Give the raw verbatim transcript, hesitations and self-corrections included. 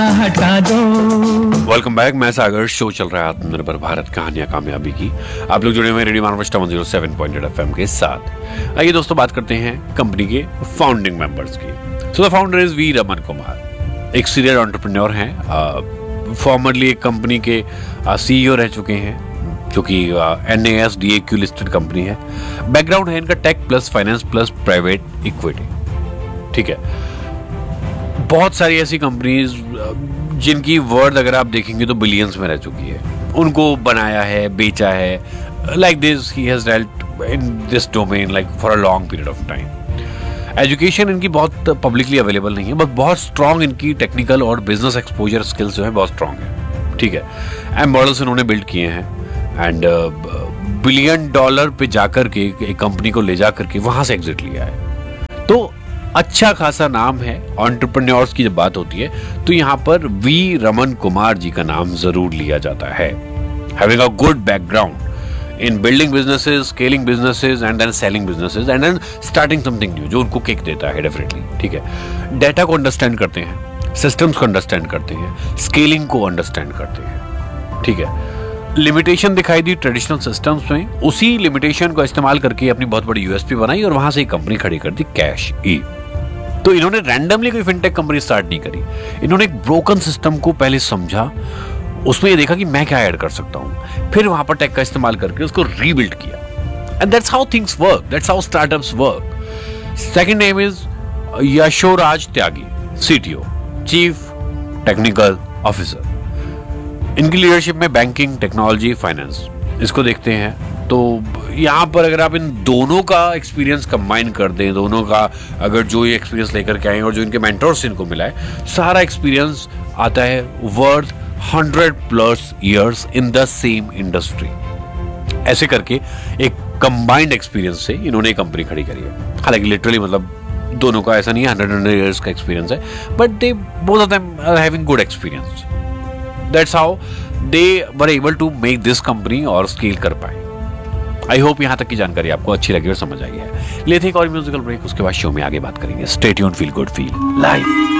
हटा दो। Welcome back, मैं सागर। शो चल रहा है आत्मनिर्भर भारत, कहानियां कामयाबी की। आप लोग जुड़े हुए radio मानवष्टा one zero seven point eight FM के साथ। आइए दोस्तों, बात करते हैं कंपनी के फाउंडिंग मेंबर्स की। So the founder is we Raman Kumar. एक सीरियल एंटरप्रेन्योर हैं, फॉर्मरली एक कंपनी के सीईओ रह चुके हैं, जो कि N A S D A Q listed company है। बैकग्राउंड है इनका take plus finance plus private equity. ठीक है, बहुत सारी ऐसी कंपनीज जिनकी वर्थ अगर आप देखेंगे तो बिलियंस में रह चुकी है, उनको बनाया है, बेचा है। Like this he has dealt in this domain like for a long period of time. Education इनकी बहुत पब्लिकली अवेलेबल नहीं है, बट बहुत स्ट्रॉन्ग इनकी टेक्निकल और बिजनेस एक्सपोजर स्किल्स जो है बहुत स्ट्रॉन्ग है। ठीक है, एम मॉडल्स इन्होंने बिल्ड किए हैं एंड बिलियन डॉलर पे जाकर के एक कंपनी को ले जाकर के वहां से एग्जिट लिया है। तो अच्छा खासा नाम है। एंटरप्रेन्योर्स की जब बात होती है तो यहाँ पर वी रमन कुमार जी का नाम जरूर लिया जाता है। Having a good background in building businesses, scaling businesses and then selling businesses and then starting something new, जो उनको किक देता है डेफिनेटली। ठीक है, डेटा को अंडरस्टैंड करते हैं, सिस्टम्स को अंडरस्टैंड करते हैं, स्केलिंग को अंडरस्टैंड करते हैं। ठीक है, लिमिटेशन दिखाई दी ट्रेडिशनल सिस्टम्स में, उसी लिमिटेशन को इस्तेमाल करके अपनी बहुत बड़ी यूएसपी बनाई और वहां से एक कंपनी खड़ी कर दी, कैश ई। तो इन्होंने रैंडमली कोई फिनटेक कंपनी स्टार्ट नहीं करी। इन्होंने एक ब्रोकन सिस्टम को पहले समझा, उसमें ये देखा कि मैं क्या ऐड कर सकता हूं, फिर वहां पर टेक का इस्तेमाल करके उसको रीबिल्ड किया। And that's how things work, that's how startups work. Second name is Yashoraj Tyagi, CTO, chief technical officer. इनकी लीडरशिप में बैंकिंग, टेक्नोलॉजी, फाइनेंस, इसको देखते हैं। तो यहाँ पर अगर आप इन दोनों का एक्सपीरियंस कंबाइन कर दें, दोनों का अगर जो ये एक्सपीरियंस लेकर के आए और जो इनके मेंटोर्स इनको मिला है, सारा एक्सपीरियंस आता है worth hundred plus years in the same industry. ऐसे करके एक कंबाइंड एक्सपीरियंस से इन्होंने कंपनी खड़ी करी है। हालांकि लिटरली मतलब दोनों का ऐसा नहीं है हंड्रेड हंड्रेड इयर्स का एक्सपीरियंस है, but they both of them are having good experience. That's how they were able to make this company और स्केल कर पाए। आई होप यहाँ तक की जानकारी आपको अच्छी लगी और समझ आई है। लेते हैं एक और म्यूजिकल ब्रेक, उसके बाद शो में आगे बात करेंगे। Stay tuned, feel good, feel live.